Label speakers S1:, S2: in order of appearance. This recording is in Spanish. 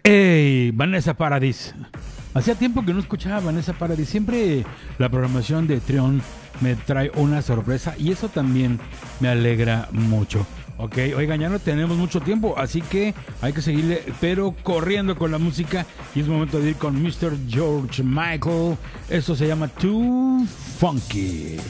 S1: Hey, Vanessa Paradis. Hacía tiempo que no escuchaba a Vanessa Paradis. Siempre la programación de Trión me trae una sorpresa y eso también me alegra mucho. Ok, oigan, ya no tenemos mucho tiempo, así que hay que seguirle, pero corriendo con la música. Y es momento de ir con Mr. George Michael. Esto se llama Too Funky.